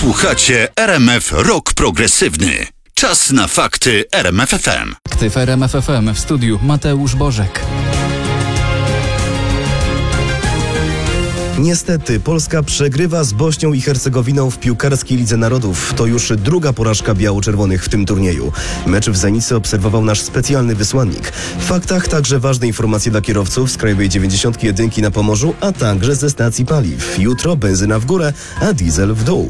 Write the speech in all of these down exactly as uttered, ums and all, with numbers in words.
Słuchacie R M F Rock Progresywny. Czas na fakty R M F F M. Fakty w R M F F M, w studiu Mateusz Bożek. Niestety, Polska przegrywa z Bośnią i Hercegowiną w piłkarskiej Lidze Narodów. To już druga porażka biało-czerwonych w tym turnieju. Mecz w Zenicy obserwował nasz specjalny wysłannik. W faktach także ważne informacje dla kierowców z Krajowej dziewięćdziesiąt jeden na Pomorzu, a także ze stacji paliw. Jutro benzyna w górę, a diesel w dół.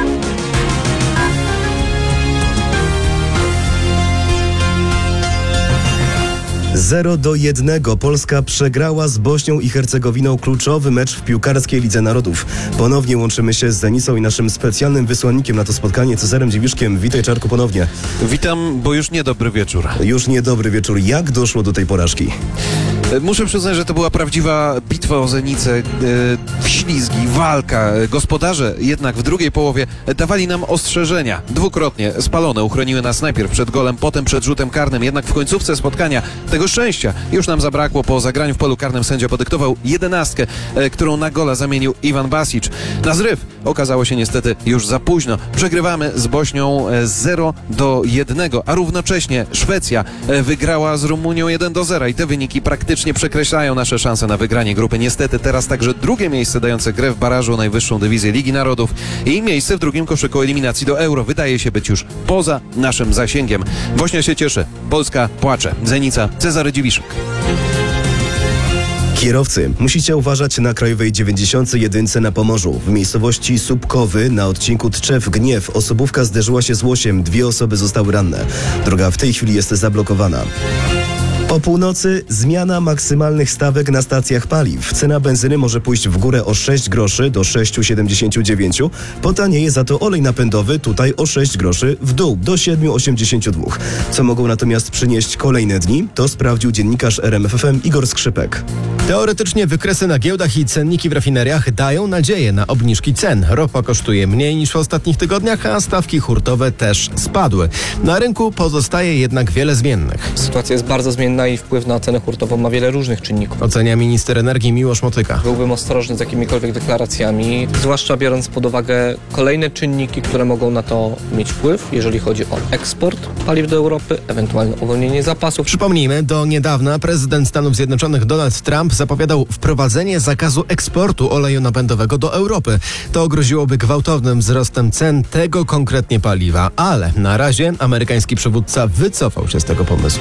zero do jednego Polska przegrała z Bośnią i Hercegowiną kluczowy mecz w piłkarskiej Lidze Narodów. Ponownie łączymy się z Zenicą i naszym specjalnym wysłannikiem na to spotkanie, Cezarem Dziewiszkiem. Witaj, Czarku, ponownie. Witam, bo już niedobry wieczór. Już niedobry wieczór. Jak doszło do tej porażki? Muszę przyznać, że to była prawdziwa bitwa o Zenicę, e, ślizgi, walka. Gospodarze jednak w drugiej połowie dawali nam ostrzeżenia. Dwukrotnie spalone uchroniły nas najpierw przed golem, potem przed rzutem karnym. Jednak w końcówce spotkania tego szczęścia już nam zabrakło. Po zagraniu w polu karnym sędzia podyktował jedenastkę, e, którą na gola zamienił Iwan Basic. Na zryw okazało się niestety już za późno. Przegrywamy z Bośnią zero do jednego, a równocześnie Szwecja e, wygrała z Rumunią jeden do zera i te wyniki praktycznie przekreślają nasze szanse na wygranie grupy. Niestety teraz także drugie miejsce dające grę w barażu o najwyższą dywizję Ligi Narodów i miejsce w drugim koszyku eliminacji do Euro wydaje się być już poza naszym zasięgiem. Bośnia się cieszy, Polska płacze. Zenica, Cezary Dziewiszek. Kierowcy, musicie uważać na Krajowej dziewięćdziesiąt jeden na Pomorzu. W miejscowości Słupkowy na odcinku Tczew-Gniew osobówka zderzyła się z łosiem. Dwie osoby zostały ranne. Droga w tej chwili jest zablokowana. O północy zmiana maksymalnych stawek na stacjach paliw. Cena benzyny może pójść w górę o sześć groszy do sześć przecinek siedemdziesiąt dziewięć. Potanieje za to olej napędowy, tutaj o sześć groszy w dół do siedem przecinek osiemdziesiąt dwa. Co mogą natomiast przynieść kolejne dni, to sprawdził dziennikarz R M F F M Igor Skrzypek. Teoretycznie wykresy na giełdach i cenniki w rafineriach dają nadzieję na obniżki cen. Ropa kosztuje mniej niż w ostatnich tygodniach, a stawki hurtowe też spadły. Na rynku pozostaje jednak wiele zmiennych. Sytuacja jest bardzo zmienna i wpływ na cenę hurtową ma wiele różnych czynników. Ocenia minister energii Miłosz Motyka. Byłbym ostrożny z jakimikolwiek deklaracjami, zwłaszcza biorąc pod uwagę kolejne czynniki, które mogą na to mieć wpływ, jeżeli chodzi o eksport paliw do Europy, ewentualne uwolnienie zapasów. Przypomnijmy, do niedawna prezydent Stanów Zjednoczonych Donald Trump zapowiadał wprowadzenie zakazu eksportu oleju napędowego do Europy. To groziłoby gwałtownym wzrostem cen tego konkretnie paliwa, ale na razie amerykański przywódca wycofał się z tego pomysłu.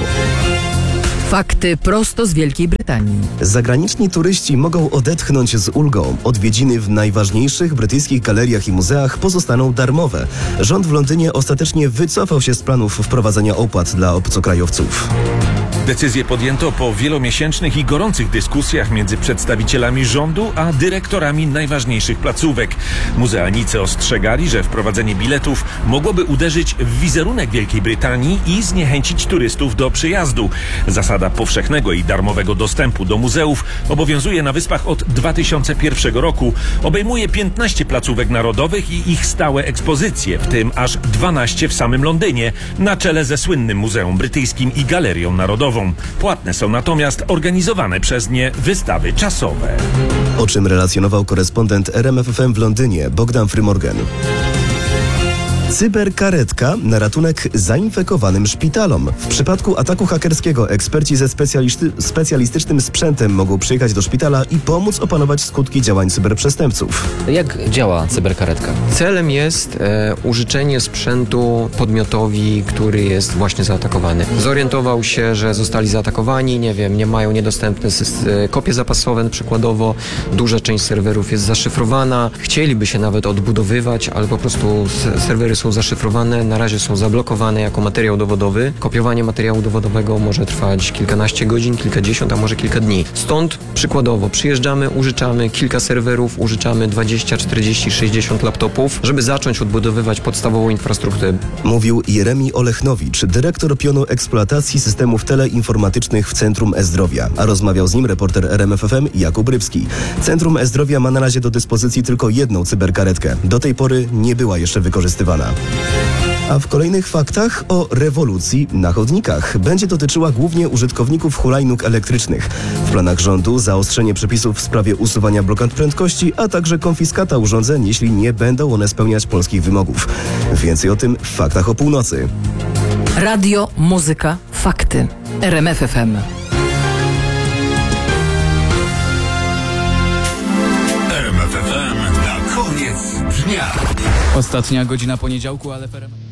Fakty prosto z Wielkiej Brytanii. Zagraniczni turyści mogą odetchnąć z ulgą. Odwiedziny w najważniejszych brytyjskich galeriach i muzeach pozostaną darmowe. Rząd w Londynie ostatecznie wycofał się z planów wprowadzenia opłat dla obcokrajowców. Decyzję podjęto po wielomiesięcznych i gorących dyskusjach między przedstawicielami rządu a dyrektorami najważniejszych placówek. Muzealnicy ostrzegali, że wprowadzenie biletów mogłoby uderzyć w wizerunek Wielkiej Brytanii i zniechęcić turystów do przyjazdu. Zasada powszechnego i darmowego dostępu do muzeów obowiązuje na Wyspach od dwa tysiące pierwszego roku. Obejmuje piętnaście placówek narodowych i ich stałe ekspozycje, w tym aż dwanaście w samym Londynie, na czele ze słynnym Muzeum Brytyjskim i Galerią Narodową. Płatne są natomiast organizowane przez nie wystawy czasowe. O czym relacjonował korespondent R M F F M w Londynie Bogdan Frymorgan. Cyberkaretka na ratunek zainfekowanym szpitalom. W przypadku ataku hakerskiego eksperci ze specjalisty, specjalistycznym sprzętem mogą przyjechać do szpitala i pomóc opanować skutki działań cyberprzestępców. Jak działa cyberkaretka? Celem jest e, użyczenie sprzętu podmiotowi, który jest właśnie zaatakowany. Zorientował się, że zostali zaatakowani, nie wiem, nie mają niedostępne e, kopie zapasowe przykładowo, duża część serwerów jest zaszyfrowana, chcieliby się nawet odbudowywać, ale po prostu serwery są zaszyfrowane, na razie są zablokowane jako materiał dowodowy. Kopiowanie materiału dowodowego może trwać kilkanaście godzin, kilkadziesiąt, a może kilka dni. Stąd przykładowo przyjeżdżamy, użyczamy kilka serwerów, użyczamy dwadzieścia, czterdzieści, sześćdziesiąt laptopów, żeby zacząć odbudowywać podstawową infrastrukturę. Mówił Jeremi Olechnowicz, dyrektor pionu eksploatacji systemów teleinformatycznych w Centrum E-Zdrowia, a rozmawiał z nim reporter R M F F M Jakub Rybski. Centrum E-Zdrowia ma na razie do dyspozycji tylko jedną cyberkaretkę. Do tej pory nie była jeszcze wykorzystywana. A w kolejnych faktach o rewolucji na chodnikach. Będzie dotyczyła głównie użytkowników hulajnóg elektrycznych. W planach rządu zaostrzenie przepisów w sprawie usuwania blokad prędkości, a także konfiskata urządzeń, jeśli nie będą one spełniać polskich wymogów. Więcej o tym w faktach o północy. Radio, muzyka, fakty. R M F F M. R M F F M na koniec dnia. Ostatnia godzina poniedziałku, ale...